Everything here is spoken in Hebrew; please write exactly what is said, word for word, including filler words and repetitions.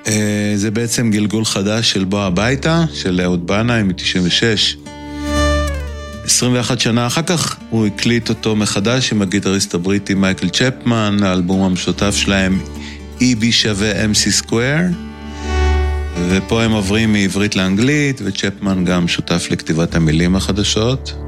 זה בעצם גלגול חדש של בוא הביתה, של אהוד בנאי מ-תשעים ושש. עשרים ואחת שנה אחר כך הוא הקליט אותו מחדש עם הגיטריסט הבריטי מייקל צ'פמן, האלבום המשותף שלהם E B שווה M C Square, ופה הם עוברים מעברית לאנגלית, וצ'פמן גם שותף לכתיבת המילים החדשות.